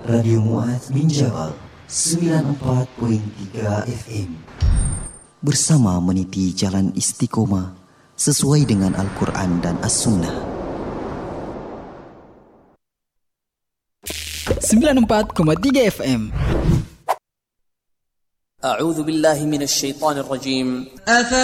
Radio Mu'adz bin Jabal 94.3 FM. Bersama meniti jalan istiqomah sesuai dengan Al-Quran dan As-Sunnah. 94.3 FM. A'udzu billahi minasy syaithanir rajim.